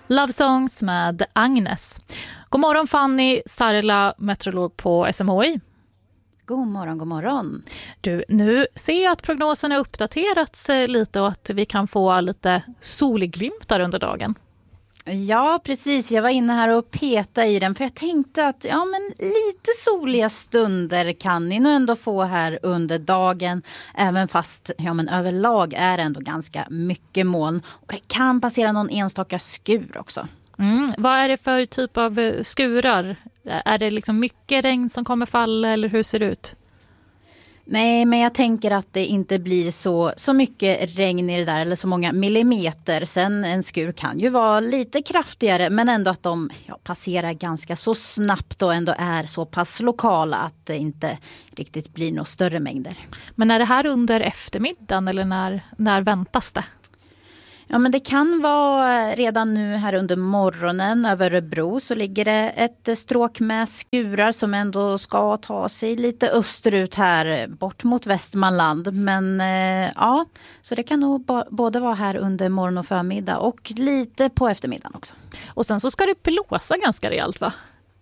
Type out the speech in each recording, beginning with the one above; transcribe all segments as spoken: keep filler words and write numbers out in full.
Love Songs med Agnes. God morgon Fanny Sarla, meteorolog på S M H I. God morgon, god morgon. Du, nu ser jag att prognosen har uppdaterats lite och att vi kan få lite solglimtar under dagen. Ja, precis. Jag var inne här och petade i den för jag tänkte att ja, men lite soliga stunder kan ni nog ändå få här under dagen. Även fast ja, men överlag är det ändå ganska mycket moln. Och det kan passera någon enstaka skur också. Mm, vad är det för typ av skurar? Är det liksom mycket regn som kommer falla eller hur ser det ut? Nej, men jag tänker att det inte blir så, så mycket regn i det där eller så många millimeter. Sen en skur kan ju vara lite kraftigare men ändå att de ja, passerar ganska så snabbt och ändå är så pass lokala att det inte riktigt blir några större mängder. Men är det här under eftermiddagen eller när, när väntas det? Ja, men det kan vara redan nu här under morgonen över Örebro så ligger det ett stråk med skurar som ändå ska ta sig lite österut här bort mot Västmanland. Men eh, ja, så det kan nog ba- både vara här under morgon och förmiddag och lite på eftermiddagen också. Och sen så ska det blåsa ganska rejält, va?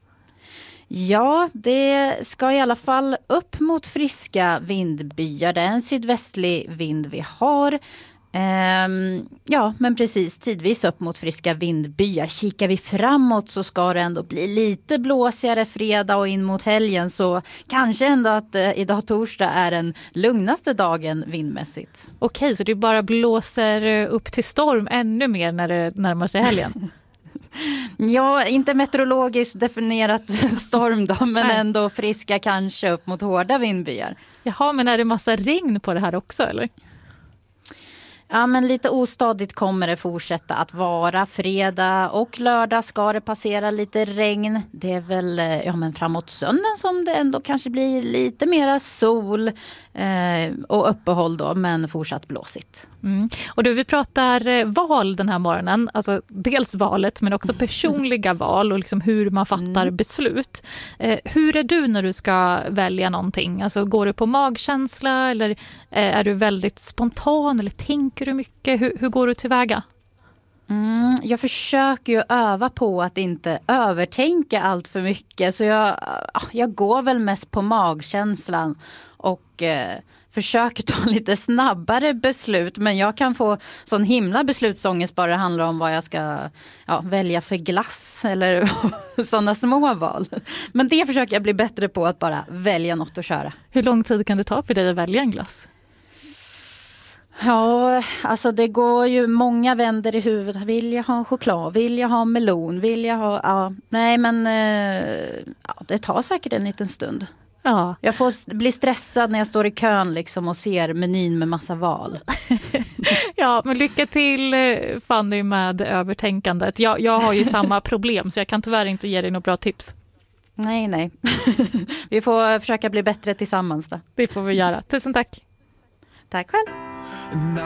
Ja, det ska i alla fall upp mot friska vindbyar. Det är en sydvästlig vind vi har. Um, ja, men precis tidvis upp mot friska vindbyar. Kikar vi framåt så ska det ändå bli lite blåsigare fredag och in mot helgen. Så kanske ändå att uh, idag torsdag är den lugnaste dagen vindmässigt. Okej, så det bara blåser upp till storm ännu mer när det närmar sig helgen? Ja, inte meteorologiskt definierat storm då, men Nej. ändå friska kanske upp mot hårda vindbyar. Jaha, men är det massa regn på det här också eller? Ja, men lite ostadigt kommer det fortsätta att vara. Fredag och lördag ska det passera lite regn. Det är väl ja, men framåt söndagen som det ändå kanske blir lite mera sol eh, och uppehåll då, men fortsatt blåsigt. Mm. Och du, vi pratar val den här morgonen, alltså dels valet men också personliga val och liksom hur man fattar mm. beslut. Eh, hur är du när du ska välja någonting? Alltså går du på magkänsla eller eh, är du väldigt spontan eller tänker du mycket? Hur, hur går du tillväga? Mm, jag försöker ju öva på att inte övertänka allt för mycket så jag, jag går väl mest på magkänslan och eh, försöker ta lite snabbare beslut, men jag kan få sån himla beslutsångest bara det handlar om vad jag ska ja, välja för glass eller sådana små val. Men det försöker jag bli bättre på, att bara välja något att köra. Hur lång tid kan det ta för dig att välja en glass? Ja, alltså det går ju många vänder i huvudet. Vill jag ha choklad? Vill jag ha melon? Vill jag ha... Ja, nej, men ja, det tar säkert en liten stund. Ja. Jag får bli stressad när jag står i kön liksom och ser menyn med massa val. Ja, men lycka till Fanny med övertänkandet. Jag, jag har ju samma problem så jag kan tyvärr inte ge dig några bra tips. Nej, nej. Vi får försöka bli bättre tillsammans då. Det får vi göra. Tusen tack. Tack själv.